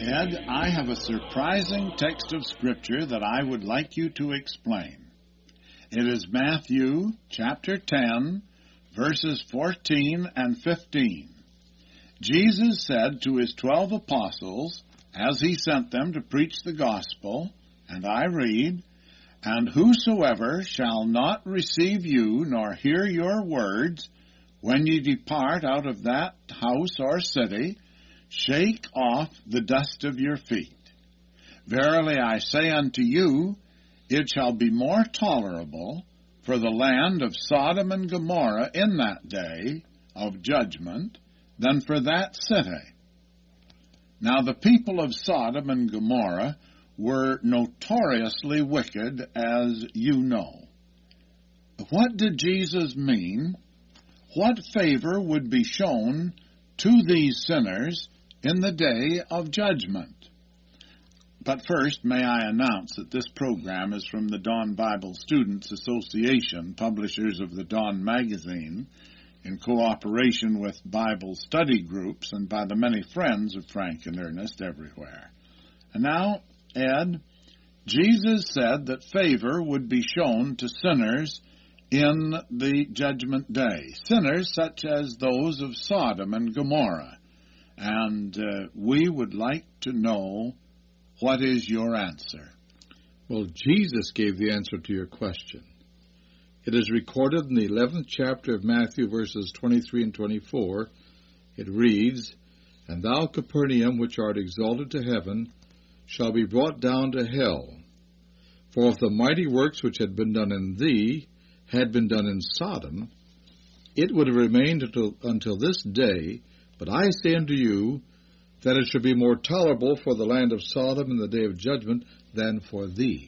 Ed, I have a surprising text of Scripture that I would like you to explain. It is Matthew chapter 10, verses 14 and 15. Jesus said to his 12 apostles, as he sent them to preach the gospel, and I read, "And whosoever shall not receive you, nor hear your words, when ye depart out of that house or city, shake off the dust of your feet. Verily I say unto you, it shall be more tolerable for the land of Sodom and Gomorrah in that day of judgment than for that city." Now the people of Sodom and Gomorrah were notoriously wicked, as you know. What did Jesus mean? What favor would be shown to these sinners in the day of judgment? But first, may I announce that this program is from the Dawn Bible Students Association, publishers of the Dawn magazine, in cooperation with Bible study groups and by the many friends of Frank and Ernest everywhere. And now, Ed, Jesus said that favor would be shown to sinners in the judgment day, sinners such as those of Sodom and Gomorrah. And we would like to know, what is your answer? Well, Jesus gave the answer to your question. It is recorded in the 11th chapter of Matthew, verses 23 and 24. It reads, "And thou, Capernaum, which art exalted to heaven, shall be brought down to hell. For if the mighty works which had been done in thee had been done in Sodom, it would have remained until this day. But I say unto you, that it should be more tolerable for the land of Sodom in the day of judgment than for thee."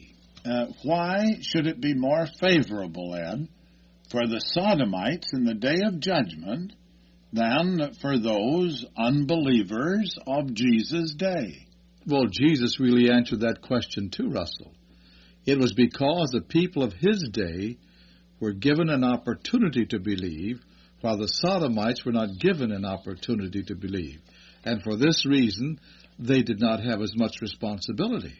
Why should it be more favorable, Ed, for the Sodomites in the day of judgment than for those unbelievers of Jesus' day? Well, Jesus really answered that question too, Russell. It was because the people of his day were given an opportunity to believe, while the Sodomites were not given an opportunity to believe. And for this reason, they did not have as much responsibility.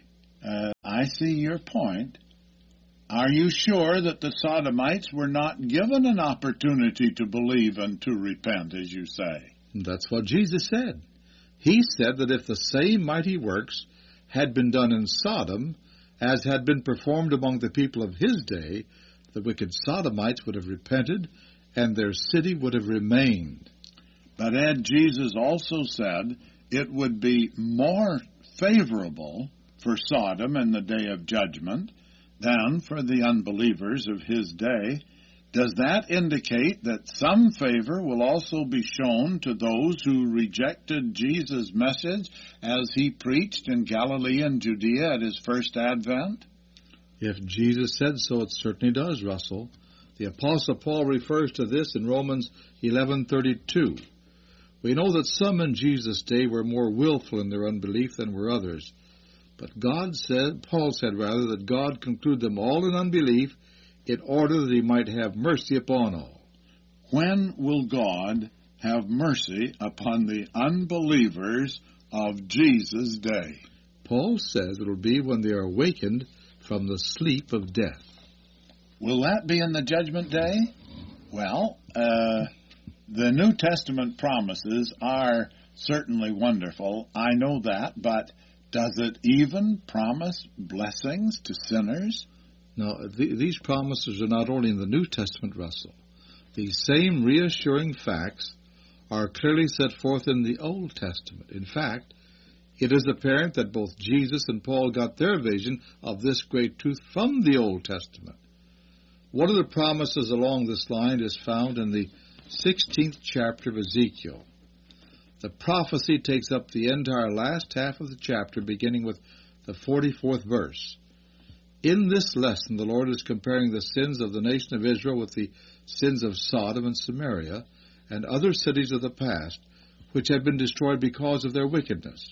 I see your point. Are you sure that the Sodomites were not given an opportunity to believe and to repent, as you say? That's what Jesus said. He said that if the same mighty works had been done in Sodom as had been performed among the people of his day, the wicked Sodomites would have repented and their city would have remained. But Ed, Jesus also said it would be more favorable for Sodom in the day of judgment than for the unbelievers of his day. Does that indicate that some favor will also be shown to those who rejected Jesus' message as he preached in Galilee and Judea at his first advent? If Jesus said so, it certainly does, Russell. The Apostle Paul refers to this in Romans 11:32. We know that some in Jesus' day were more willful in their unbelief than were others. But Paul said, that God concluded them all in unbelief in order that he might have mercy upon all. When will God have mercy upon the unbelievers of Jesus' day? Paul says it will be when they are awakened from the sleep of death. Will that be in the judgment day? Well, the New Testament promises are certainly wonderful. I know that, but does it even promise blessings to sinners? Now, these promises are not only in the New Testament, Russell. These same reassuring facts are clearly set forth in the Old Testament. In fact, it is apparent that both Jesus and Paul got their vision of this great truth from the Old Testament. One of the promises along this line is found in the 16th chapter of Ezekiel. The prophecy takes up the entire last half of the chapter, beginning with the 44th verse. In this lesson, the Lord is comparing the sins of the nation of Israel with the sins of Sodom and Samaria and other cities of the past, which had been destroyed because of their wickedness.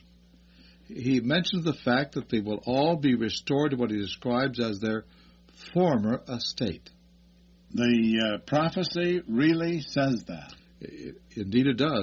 He mentions the fact that they will all be restored to what he describes as their former estate. The prophecy really says that. Indeed it does.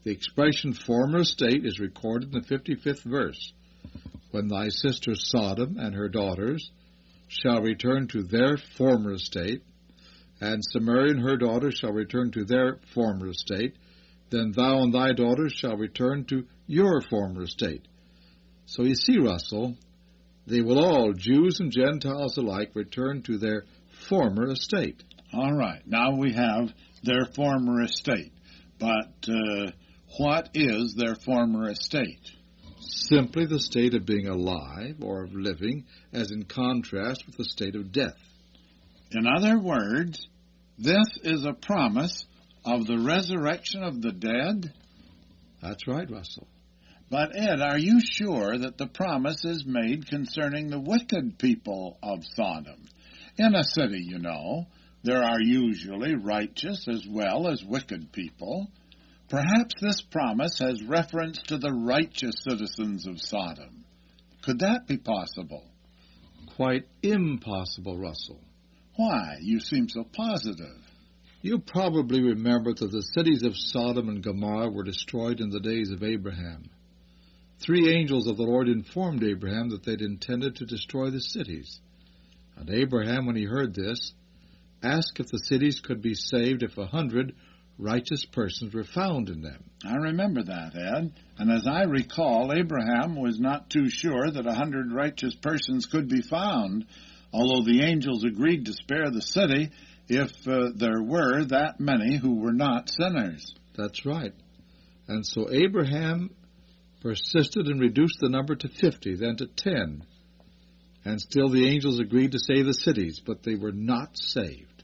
The expression former estate is recorded in the 55th verse. When thy sister Sodom and her daughters shall return to their former estate, and Samaria and her daughters shall return to their former estate, then thou and thy daughters shall return to your former estate. So you see, Russell, they will all, Jews and Gentiles alike, return to their former estate. All right. Now we have their former estate. But what is their former estate? Simply the state of being alive or of living, as in contrast with the state of death. In other words, this is a promise of the resurrection of the dead? That's right, Russell. But, Ed, are you sure that the promise is made concerning the wicked people of Sodom? In a city, you know, there are usually righteous as well as wicked people. Perhaps this promise has reference to the righteous citizens of Sodom. Could that be possible? Quite impossible, Russell. Why? You seem so positive. You probably remember that the cities of Sodom and Gomorrah were destroyed in the days of Abraham. 3 angels of the Lord informed Abraham that they'd intended to destroy the cities. And Abraham, when he heard this, asked if the cities could be saved if 100 righteous persons were found in them. I remember that, Ed. And as I recall, Abraham was not too sure that 100 righteous persons could be found, although the angels agreed to spare the city if there were that many who were not sinners. That's right. And so Abraham persisted and reduced the number to 50, then to 10. And still the angels agreed to save the cities, but they were not saved.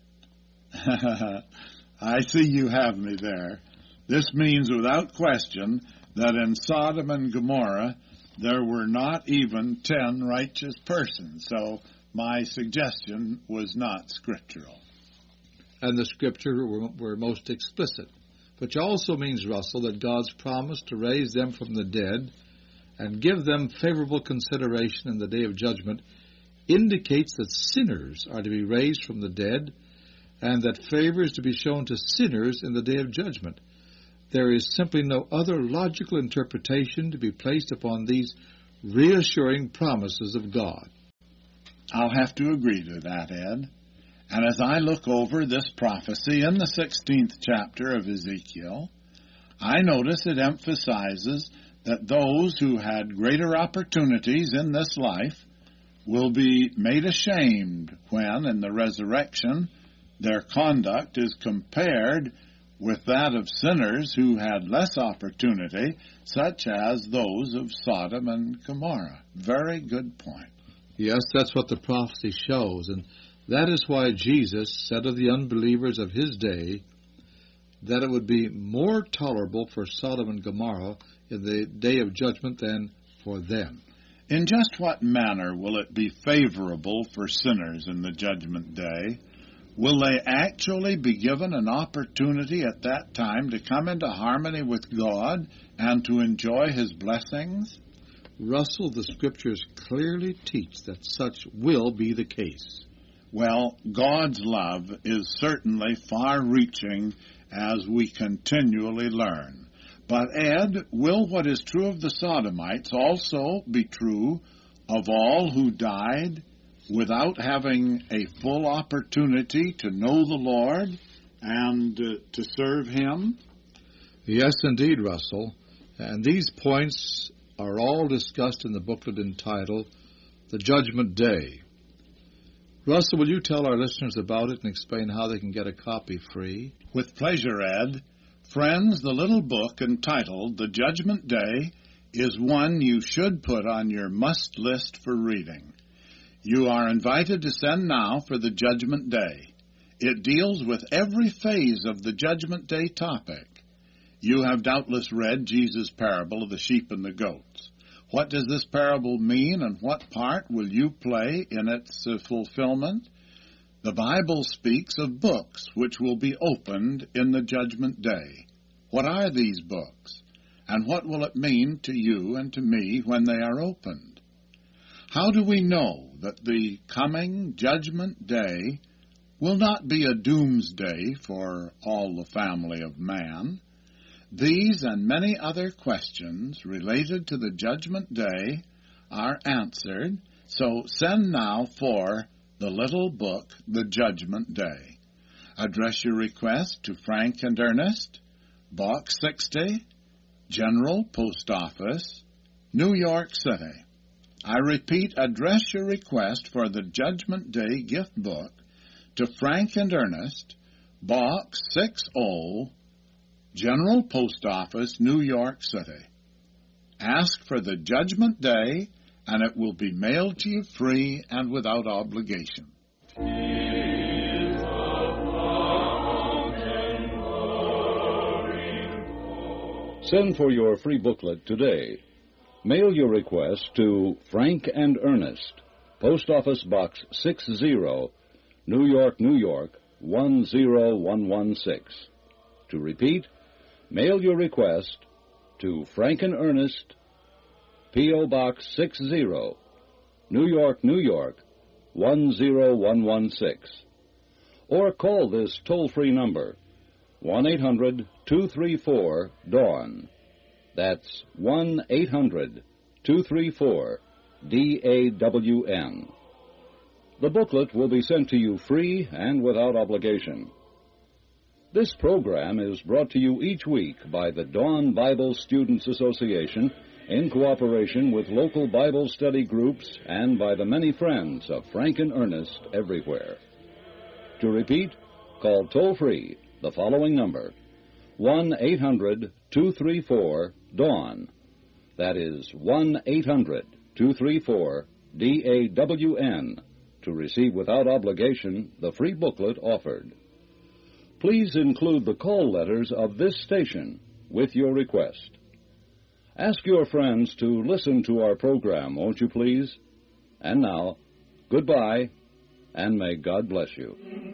I see you have me there. This means without question that in Sodom and Gomorrah there were not even 10 righteous persons. So my suggestion was not scriptural. And the scripture were most explicit. Which also means, Russell, that God's promise to raise them from the dead and give them favorable consideration in the day of judgment indicates that sinners are to be raised from the dead and that favor is to be shown to sinners in the day of judgment. There is simply no other logical interpretation to be placed upon these reassuring promises of God. I'll have to agree to that, Ed. And as I look over this prophecy in the 16th chapter of Ezekiel, I notice it emphasizes that those who had greater opportunities in this life will be made ashamed when, in the resurrection, their conduct is compared with that of sinners who had less opportunity, such as those of Sodom and Gomorrah. Very good point. Yes, that's what the prophecy shows, and that is why Jesus said of the unbelievers of his day that it would be more tolerable for Sodom and Gomorrah in the day of judgment than for them. In just what manner will it be favorable for sinners in the judgment day? Will they actually be given an opportunity at that time to come into harmony with God and to enjoy his blessings? Russell, the scriptures clearly teach that such will be the case. Well, God's love is certainly far-reaching as we continually learn. But, Ed, will what is true of the Sodomites also be true of all who died without having a full opportunity to know the Lord and to serve him? Yes, indeed, Russell. And these points are all discussed in the booklet entitled The Judgment Day. Russell, will you tell our listeners about it and explain how they can get a copy free? With pleasure, Ed. Friends, the little book entitled The Judgment Day is one you should put on your must list for reading. You are invited to send now for the Judgment Day. It deals with every phase of the Judgment Day topic. You have doubtless read Jesus' parable of the sheep and the goats. What does this parable mean, and what part will you play in its fulfillment? The Bible speaks of books which will be opened in the Judgment Day. What are these books, and what will it mean to you and to me when they are opened? How do we know that the coming Judgment Day will not be a doomsday for all the family of man? These and many other questions related to the Judgment Day are answered, so send now for the little book, The Judgment Day. Address your request to Frank and Ernest, Box 60, General Post Office, New York City. I repeat, address your request for the Judgment Day gift book to Frank and Ernest, Box 60, General Post Office, New York City. Ask for the Judgment Day, and it will be mailed to you free and without obligation. Send for your free booklet today. Mail your request to Frank and Ernest, Post Office Box 60, New York, New York, 10116. To repeat, mail your request to Frank and Ernest, P.O. Box 60, New York, New York, 10116. Or call this toll-free number, 1-800-234-DAWN. That's 1-800-234-DAWN. The booklet will be sent to you free and without obligation. This program is brought to you each week by the Dawn Bible Students Association in cooperation with local Bible study groups and by the many friends of Frank and Ernest everywhere. To repeat, call toll-free the following number, 1-800-234-DAWN. That is 1-800-234-DAWN to receive without obligation the free booklet offered. Please include the call letters of this station with your request. Ask your friends to listen to our program, won't you please? And now, goodbye, and may God bless you.